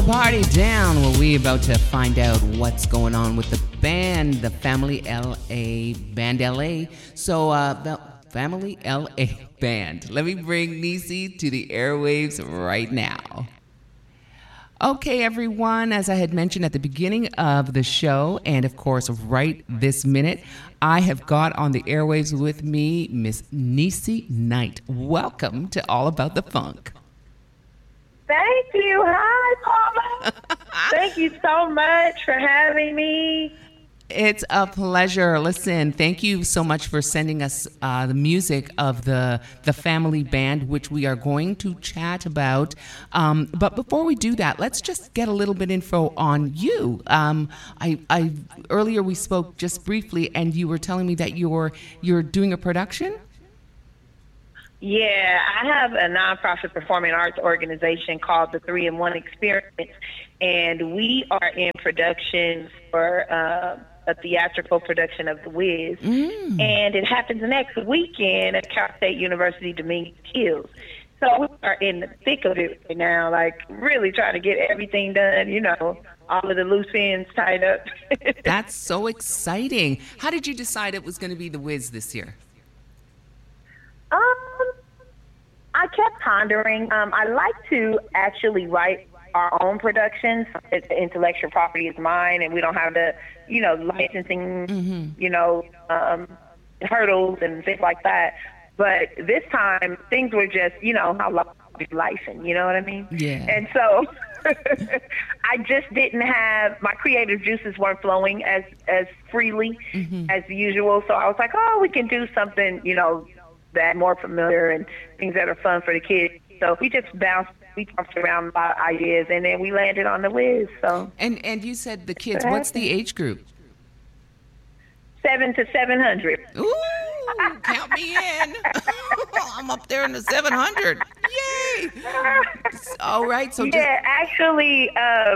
party down. Well, we about to find out what's going on with the band, the Family LA Band LA. So, the Family LA Band. Let me bring Nisi to the airwaves right now. Okay, everyone, as I had mentioned at the beginning of the show, and of course, right this minute, I have got on the airwaves with me Miss Nisi Knight. Welcome to All About the Funk. Thank you. Hi, Paula. Thank you so much for having me. It's a pleasure. Listen, thank you so much for sending us the music of the Family Band, which we are going to chat about. But before we do that, let's just get a little bit info on you. I earlier we spoke just briefly, and you were telling me that you're doing a production. Yeah, I have a nonprofit performing arts organization called the 3-in-1 Experience, and we are in production for a theatrical production of The Wiz, and it happens next weekend at Cal State University Dominguez Hills. So we are in the thick of it right now, like really trying to get everything done, you know, all of the loose ends tied up. That's so exciting. How did you decide it was going to be The Wiz this year? I kept pondering. I like to actually write our own productions. Intellectual property is mine, and we don't have the, licensing, hurdles and things like that. But this time, things were just, how life, and you know what I mean? Yeah. And so I just didn't have, my creative juices weren't flowing as freely as usual. So I was like, we can do something, that more familiar and things that are fun for the kids. So we just talked around about ideas, and then we landed on The Wiz. So and you said the kids. What's the age group? 7 to 700. Ooh, count me in. I'm up there in the 700. Yay! All right. So actually,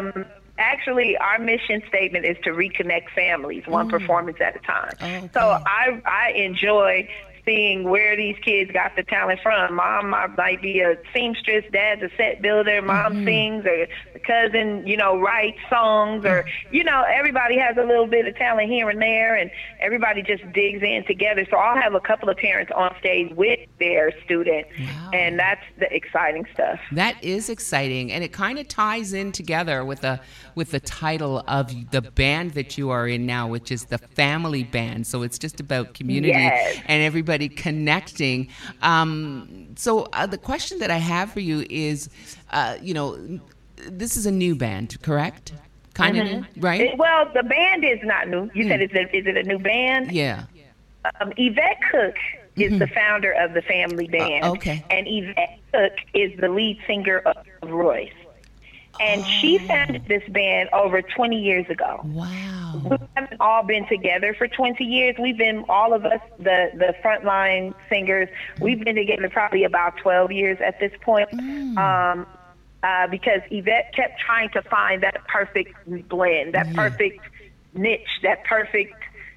our mission statement is to reconnect families, one performance at a time. Okay. So I enjoy seeing where these kids got the talent from. Mom might be a seamstress, dad's a set builder, mom sings, or the cousin, writes songs, or, everybody has a little bit of talent here and there, and everybody just digs in together. So I'll have a couple of parents on stage with their student, and that's the exciting stuff. That is exciting, and it kind of ties in together with the title of the band that you are in now, which is the Family Band. So it's just about community and everybody connecting. So the question that I have for you is, this is a new band, correct? Kind of new, right? Well, the band is not new. You said, is it a new band? Yeah. Yvette Cook is the founder of the Family Band. Okay. And Yvette Cook is the lead singer of Royce. And she founded this band over 20 years ago. Wow. We haven't all been together for 20 years. We've been, all of us, the frontline singers, we've been together probably about 12 years at this point. Because Yvette kept trying to find that perfect blend, that perfect niche, that perfect,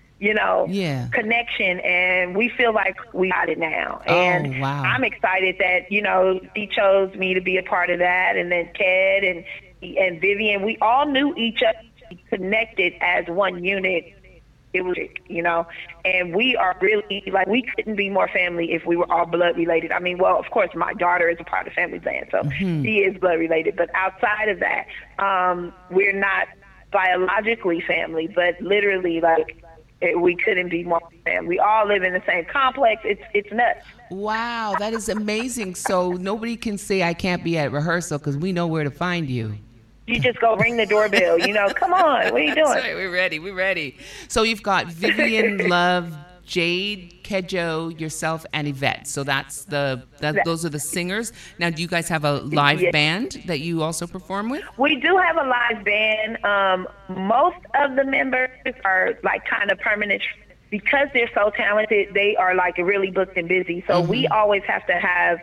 connection, and we feel like we got it now. And I'm excited that, she chose me to be a part of that, and then Ted and Vivian, we all knew each other, connected as one unit. It was, and we are really, we couldn't be more family if we were all blood related. I mean, well, of course, my daughter is a part of Family Band, so she is blood related. But outside of that, we're not biologically family, but literally, we couldn't be more family. We all live in the same complex. It's nuts. Wow, that is amazing. So nobody can say I can't be at rehearsal because we know where to find you. You just go ring the doorbell. Come on. What are you doing? That's right, we're ready. So you've got Vivian, Love, Jade, Kejo, yourself, and Yvette. So those are the singers. Now, do you guys have a live band that you also perform with? We do have a live band. Most of the members are kind of permanent. Because they're so talented, they are really booked and busy. So we always have to have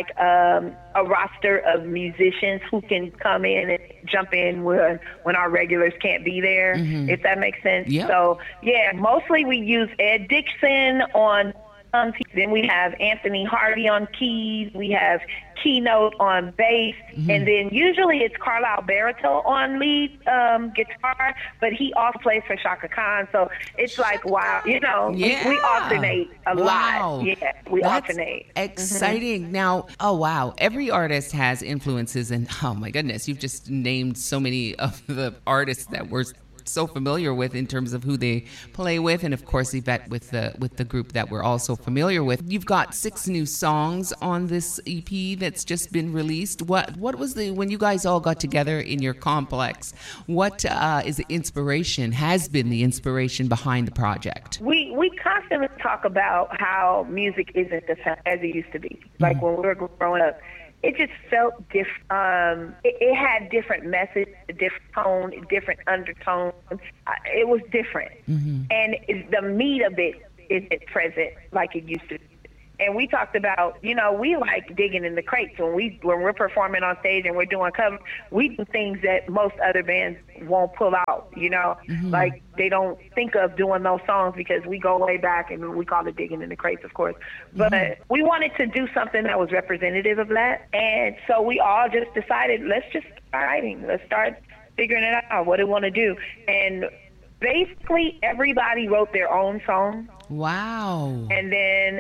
a roster of musicians who can come in and jump in when our regulars can't be there, if that makes sense. Yep. So mostly we use Ed Dixon on drums. Then we have Anthony Harvey on keys. We have Keynote on bass. And then usually it's Carlisle Barito on lead guitar, but he also plays for Chaka Khan. So it's like, wow, you know, we alternate a lot. Yeah, we alternate. Exciting. Now, oh, wow. Every artist has influences, and oh my goodness, you've just named so many of the artists that we're so familiar with in terms of who they play with, and of course Yvette with the group that we're also familiar with. You've got 6 new songs on this EP that's just been released. What was when you guys all got together in your complex? What is the inspiration? Has been the inspiration behind the project? We constantly talk about how music isn't the same as it used to be. Like when we were growing up, it just felt different. It had different message, different tone, different undertones. It was different. And the meat of it isn't present like it used to be. And we talked about, you know, we like digging in the crates when we're performing on stage and we're doing covers. We do things that most other bands won't pull out, you know, like they don't think of doing those songs because we go way back and we call it digging in the crates, of course. But we wanted to do something that was representative of that. And so we all just decided, let's just start writing. Let's start figuring it out, what do we want to do. And basically everybody wrote their own song. Wow. And then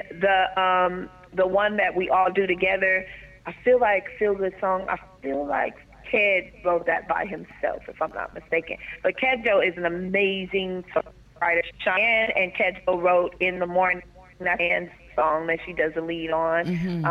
the one that we all do together, I feel like Feel Good Song, I feel like Ted wrote that by himself, if I'm not mistaken. But Kedjo is an amazing songwriter. Cheyenne and Kedjo wrote In the Morning, that Anne's song that she does a lead on.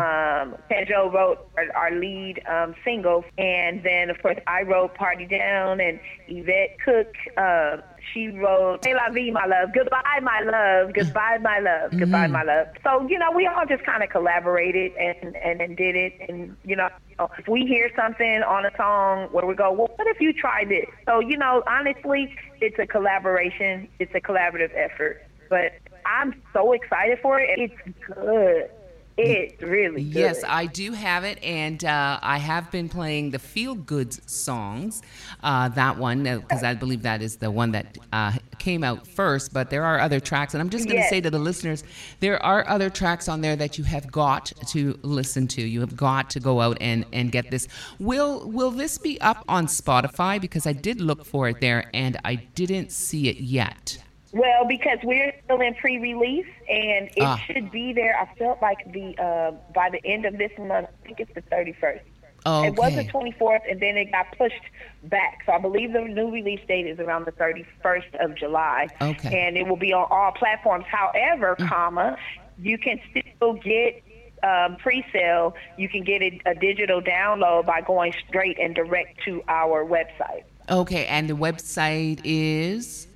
Kedjo wrote our lead single, and then of course I wrote Party Down, and Yvette Cook, she wrote C'est la vie, my love, goodbye, my love, goodbye, my love, goodbye, my love. So, you know, we all just kind of collaborated and did it. And, you know, if we hear something on a song where we go, well, what if you try this? So, you know, honestly, it's a collaboration. It's a collaborative effort. But I'm so excited for it. It's good. It's really good. Yes, I do have it, and I have been playing the Feel Good songs, that one, because I believe that is the one that came out first, but there are other tracks, and I'm just going to say to the listeners, there are other tracks on there that you have got to listen to. You have got to go out and get this. Will this be up on Spotify? Because I did look for it there, and I didn't see it yet. Well, because we're still in pre-release, and it should be there. I felt like by the end of this month, I think it's the 31st. Okay. It was the 24th, and then it got pushed back. So I believe the new release date is around the 31st of July. Okay. And it will be on all platforms. However, you can still get pre-sale. You can get a digital download by going straight and direct to our website. Okay, and the website is?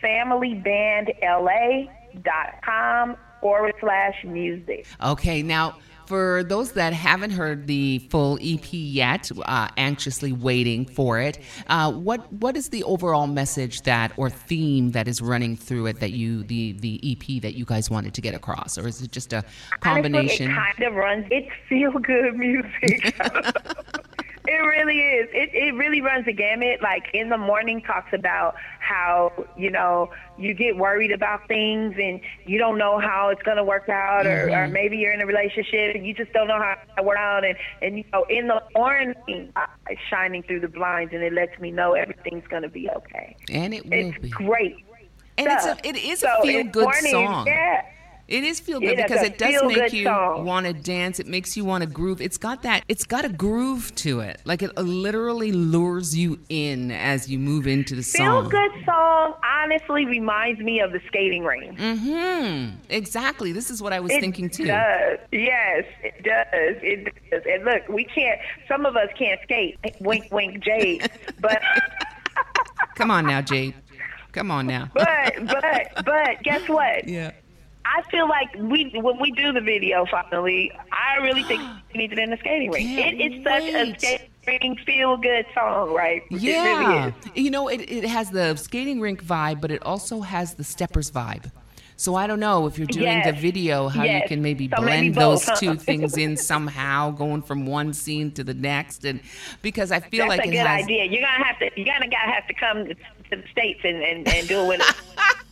thefamilybandla.com/music. Okay, now for those that haven't heard the full EP yet, anxiously waiting for it, what is the overall message or theme that is running through it that the EP that you guys wanted to get across, or is it just a combination? Honestly, it kind of runs. It's feel good music. It really is. It really runs the gamut. Like In the Morning talks about how, you know, you get worried about things and you don't know how it's going to work out, or maybe you're in a relationship and you just don't know how it works out. And you know, In the Morning is shining through the blinds, and it lets me know everything's going to be okay. And it will be. It's great. And it is a feel-good song. Yeah. It is feel good because it does make you want to dance. It makes you want to groove. It's got a groove to it. Like it literally lures you in as you move into the song. Feel good song honestly reminds me of the skating ring. Exactly. This is what I was thinking too. It does. Yes, it does. It does. And look, some of us can't skate. Wink, wink, Jade. But come on now, Jade. Come on now. But guess what? Yeah. I feel like when we do the video finally, I really think we need it in the skating ring. It is such a skating ring feel good song, right? Yeah. It really is. You know, it has the skating rink vibe, but it also has the steppers vibe. So I don't know if you're doing the video, how you can maybe blend those two things in somehow, going from one scene to the next, and because I feel like that's a good idea. You're gonna have to come to the States and do it with us.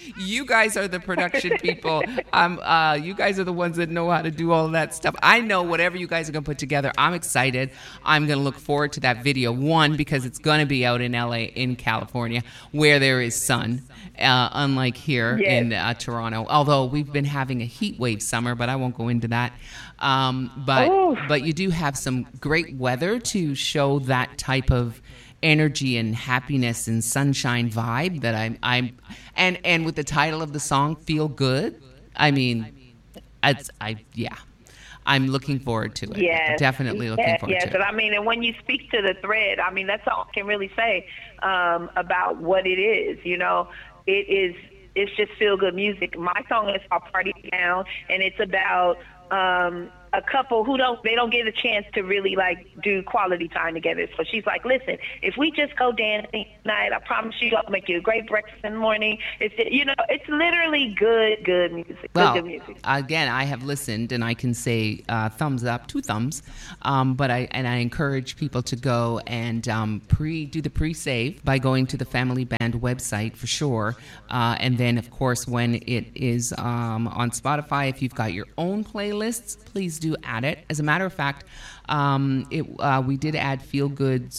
You guys are the production people. You guys are the ones that know how to do all of that stuff. I know whatever you guys are going to put together. I'm excited. I'm going to look forward to that video. One, because it's going to be out in LA, in California, where there is sun, unlike here in Toronto. Although we've been having a heat wave summer, but I won't go into that. But you do have some great weather to show that type of energy and happiness and sunshine vibe that and with the title of the song, Feel Good. I mean, I'm looking forward to it. Yes. Definitely looking forward to it. Yes, I mean, and when you speak to the thread, I mean, that's all I can really say about what it is. You know, it's just feel good music. My song is called Party Down, and it's about a couple who don't get a chance to really like do quality time together. So she's like, listen, if we just go dancing tonight, I promise you I'll make you a great breakfast in the morning. It's literally good music. Well, good music. Again, I have listened and I can say thumbs up, 2 thumbs. But I encourage people to go and do the pre-save by going to the Family Band website for sure. And then of course when it is on Spotify, if you've got your own playlists, please do add it. As a matter of fact, we did add feel good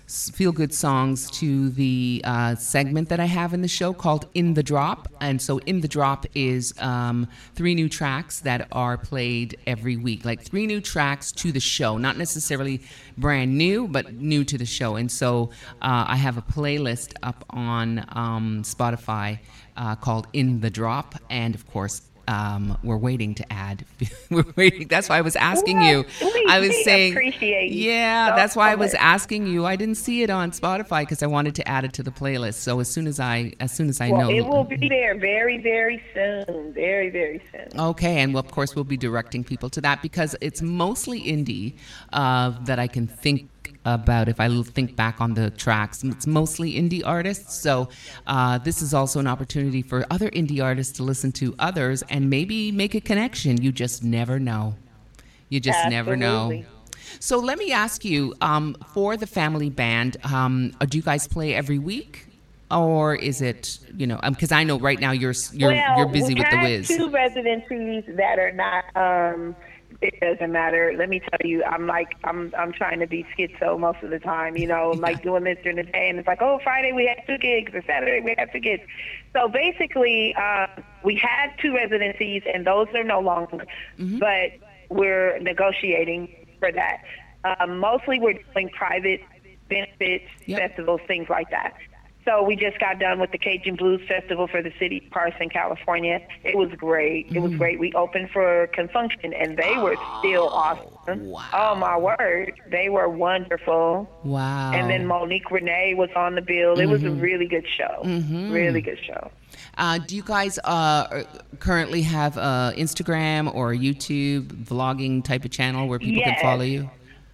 songs to the segment that I have in the show called In the Drop. And so In the Drop is 3 new tracks that are played every week, like 3 new tracks to the show, not necessarily brand new, but new to the show. And so I have a playlist up on Spotify called In the Drop. And of course, we're waiting to add. We're waiting. That's why I was asking you. I was saying, appreciate you. Yeah, that's why I was asking you. I didn't see it on Spotify because I wanted to add it to the playlist. So as soon as I know, it will be there very, very soon. Very, very soon. Okay, and of course we'll be directing people to that because it's mostly indie that I can think about. If I think back on the tracks, it's mostly indie artists, so this is also an opportunity for other indie artists to listen to others and maybe make a connection. You just never know. Never know. So let me ask you, for the Family Band, do you guys play every week? Or is it, because I know right now you're busy with the Wiz. We have 2 residencies that are not. It doesn't matter. Let me tell you, I'm trying to be schizo most of the time, like doing this during the day. And it's like, oh, Friday we had 2 gigs, or Saturday we had 2 gigs. So basically, we had 2 residencies, and those are no longer. Mm-hmm. But we're negotiating for that. Mostly we're doing private benefits, festivals, things like that. So we just got done with the Cajun Blues Festival for the city of Carson, California. It was great. It was great. We opened for Confunction, and they were still awesome. Wow. Oh, my word. They were wonderful. Wow. And then Monique Renee was on the bill. It was a really good show. Mm-hmm. Really good show. Do you guys currently have Instagram or YouTube vlogging type of channel where people can follow you?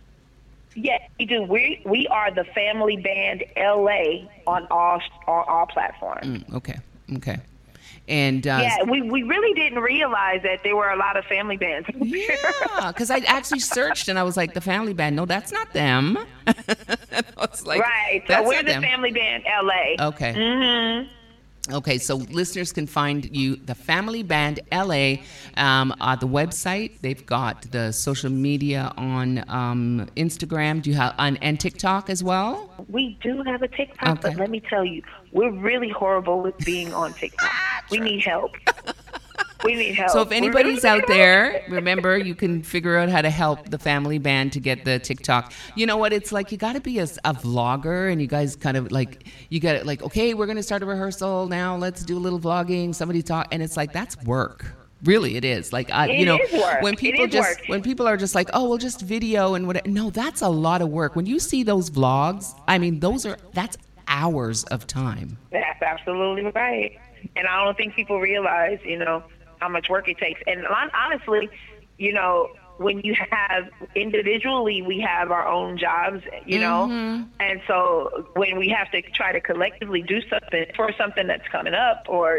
Yes, we do. We are the Family Band LA on all platforms. Okay. And we really didn't realize that there were a lot of family bands. Yeah, because I actually searched and I was like, the Family Band. No, that's not them. I was like, right. So we're the Family Band LA. Okay. Mm-hmm. Okay, so listeners can find you, the Family Band LA, on the website. They've got the social media on Instagram. Do you have and TikTok as well? We do have a TikTok, but let me tell you, we're really horrible with being on TikTok. We need help. We need help. So if anybody's out there, remember, you can figure out how to help the Family Band to get the TikTok. You know what? It's like you got to be a vlogger, and you guys kind of like, you got it like, okay, we're going to start a rehearsal now. Let's do a little vlogging. Somebody talk. And it's like, that's work. Really, it is. Like, when people are just like, oh, we'll just video and whatever. No, that's a lot of work. When you see those vlogs, I mean, that's hours of time. That's absolutely right. And I don't think people realize, how much work it takes. And honestly, when you have individually, we have our own jobs, and so when we have to try to collectively do something for something that's coming up, or,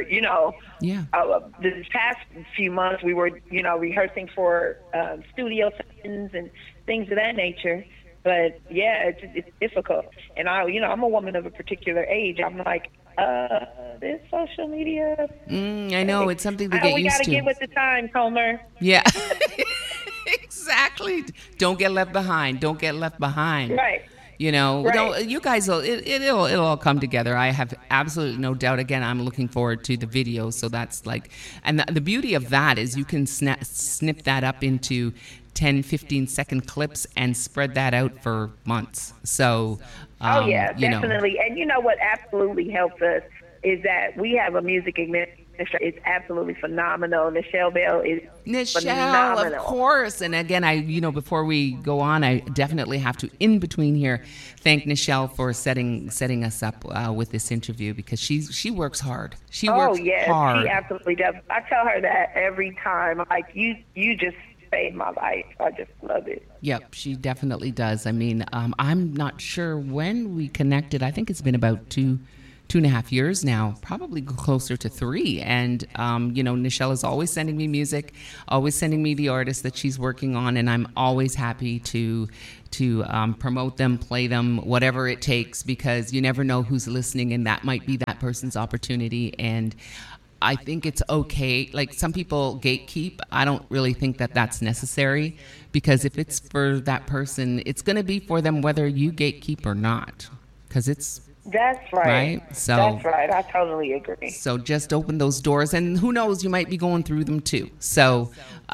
this past few months we were, rehearsing for studio sessions and things of that nature. But yeah, it's difficult. And I'm a woman of a particular age. I'm like, This social media. I know, it's something to get used to. We got to get with the times, Homer. Yeah. Exactly. Don't get left behind. Don't get left behind. Right. You know, right. You guys it'll all come together. I have absolutely no doubt. Again, I'm looking forward to the video. So that's like, and the beauty of that is you can snip that up into 10, 15-second clips and spread that out for months. So, yeah, definitely. And you know what absolutely helps us is that we have a music administrator. It's absolutely phenomenal. Nichelle Bell is phenomenal. Of course. And again, before we go on, I definitely have to, in between here, thank Nichelle for setting us up with this interview, because she works hard. She works hard. She absolutely does. I tell her that every time. Like, you just saved my life. I just love it. Yep, she definitely does. I mean, I'm not sure when we connected. I think it's been about 2.5 years now, probably closer to 3. And, Nichelle is always sending me music, always sending me the artists that she's working on. And I'm always happy to promote them, play them, whatever it takes, because you never know who's listening, and that might be that person's opportunity. And I think it's okay. Like, some people gatekeep. I don't really think that that's necessary, because if it's for that person, it's going to be for them whether you gatekeep or not, because it's... That's right. So that's right. I totally agree. So just open those doors, and who knows, you might be going through them too. So,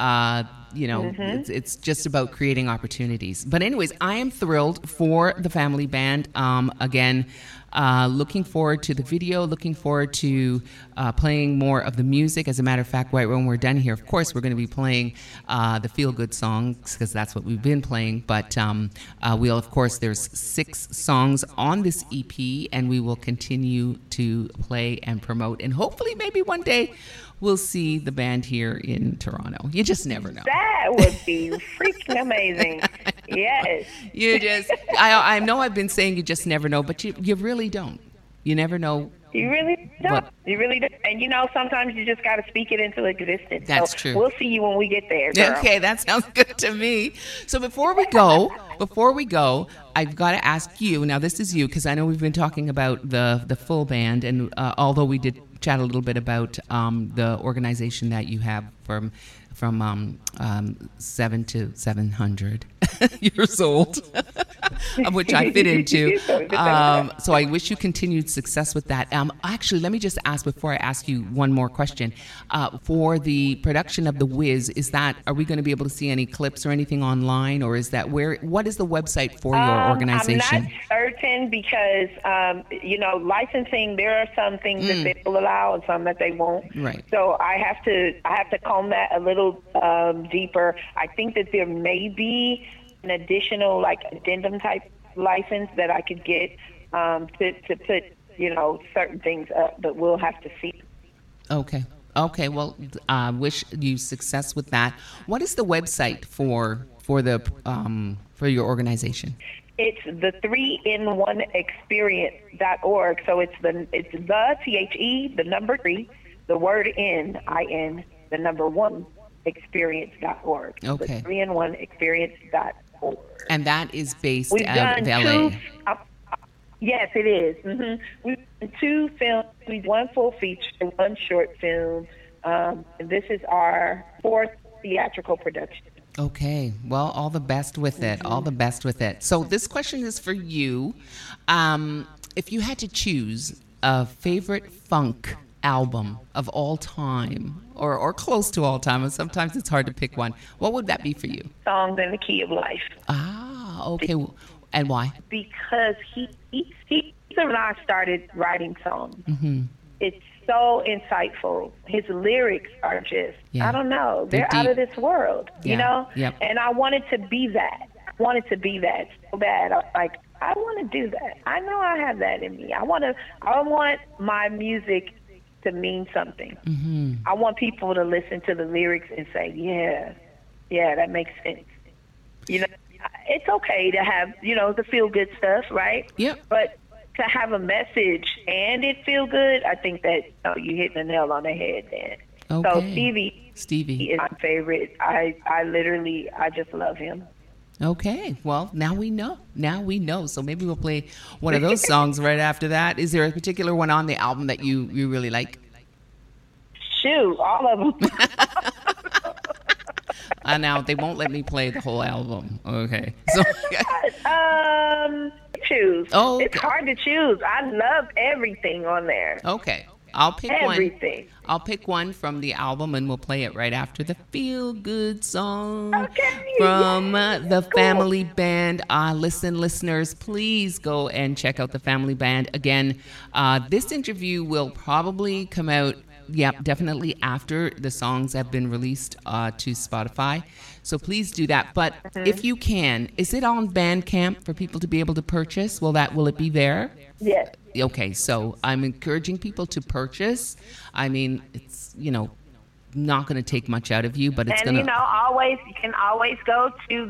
it's just about creating opportunities. But anyways, I am thrilled for the family band. Again, looking forward to the video, looking forward to playing more of the music. As a matter of fact, right when we're done here, of course, we're going to be playing the feel-good songs, because that's what we've been playing. But we'll, of course, there's 6 songs on this EP, and we will continue to play and promote. And hopefully, maybe one day, we'll see the band here in Toronto. You just never know. That would be freaking amazing. Yes. I know I've been saying you just never know, but you really don't. You never know. You really don't. You really don't. And sometimes you just got to speak it into existence. That's true. We'll see you when we get there, girl. Okay, that sounds good to me. So before we go, I've got to ask you, now this is you, because I know we've been talking about the full band, and although we did chat a little bit about the organization that you have from 7 to 700 years old, of which I fit into. So I wish you continued success with that. Actually, let me just ask, before I ask you one more question, for the production of The Wiz, are we going to be able to see any clips or anything online, or what is the website for your organization? I'm not certain, because, licensing, there are some things that they will allow and some that they won't. Right. So I have to comb that a little deeper. I think that there may be an additional addendum type license that I could get to put certain things up, but we'll have to see. Okay. Well, wish you success with that. What is the website for your organization? It's the 3in1experience.org. So it's the THE, the number 3, the word in, IN, the number 1 experience.org. Okay. The 3in1experience.org. And that is based out of LA. Yes, it is. Mm-hmm. We've done 2 films. We've 1 full feature, 1 short film. And this is our 4th theatrical production. Okay. Well, all the best with it. All the best with it. So this question is for you. If you had to choose a favorite funk album of all time, or close to all time, and sometimes it's hard to pick one, what would that be for you? Songs in the Key of Life. Ah, okay. And why? Because he's when I started writing songs. Mm-hmm. It's so insightful. His lyrics are just, I don't know, they're out of this world, you know? Yep. And I wanted to be that. I wanted to be that so bad. I want to do that. I know I have that in me. I want my music to mean something. Mm-hmm. I want people to listen to the lyrics and say, yeah, that makes sense. It's okay to have, the feel-good stuff, right? Yep. But to have a message and it feel good, I think that you hit the nail on the head then. Okay. So Stevie is my favorite. I just love him. Okay. Well, now we know. Now we know. So maybe we'll play one of those songs right after that. Is there a particular one on the album that you really like? Shoot, all of them. Now they won't let me play the whole album. Okay. So choose. Oh, okay. It's hard to choose. I love everything on there. Okay. I'll pick everything. one. I'll pick one from the album, and we'll play it right after the Feel Good song from the Family Band. Listen, listeners, please go and check out the Family Band. Again, this interview will probably come out, definitely after the songs have been released to Spotify. So please do that. But if you can, is it on Bandcamp for people to be able to purchase? Will it be there? Yes. Okay, so I'm encouraging people to purchase. I mean, it's, not going to take much out of you, but it's going to... And, you can always go to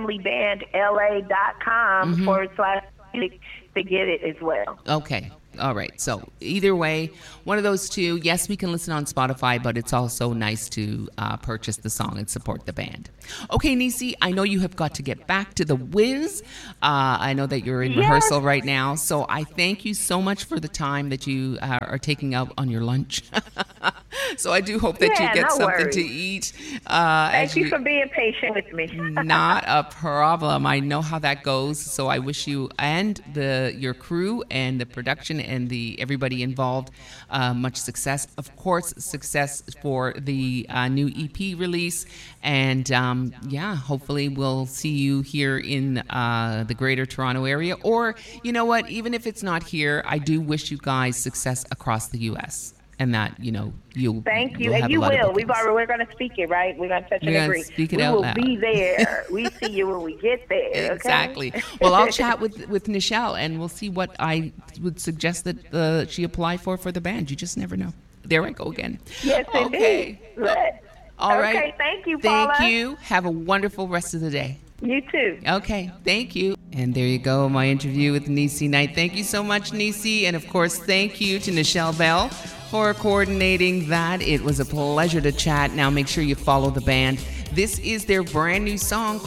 thefamilybandla.com /music to get it as well. Okay. All right. So either way, one of those two. Yes, we can listen on Spotify, but it's also nice to purchase the song and support the band. Okay, Nisi, I know you have got to get back to the Wiz. I know that you're in rehearsal right now. So I thank you so much for the time that you are taking out on your lunch. So I do hope that you get something to eat. Thank you for being patient with me. Not a problem. I know how that goes. So I wish you and your crew and the production and everybody involved much success. Of course, success for the new EP release. And hopefully we'll see you here in the Greater Toronto area. Or, you know what, even if it's not here, I do wish you guys success across the U.S. And that, you'll... Thank you. And you will. We're going to speak it, right? We're going to touch and agree. Speak it out loud. We will be there. We see you when we get there. Okay? Exactly. Well, I'll chat with Nichelle, and we'll see what I would suggest that she apply for the band. You just never know. There I go again. Yes, okay. Indeed. All right. Okay, thank you, Paula. Thank you. Have a wonderful rest of the day. You too. Okay, thank you. And there you go, my interview with Nisi Knight. Thank you so much, Nisi. And of course, thank you to Nichelle Bell for coordinating that. It was a pleasure to chat. Now make sure you follow the band. This is their brand new song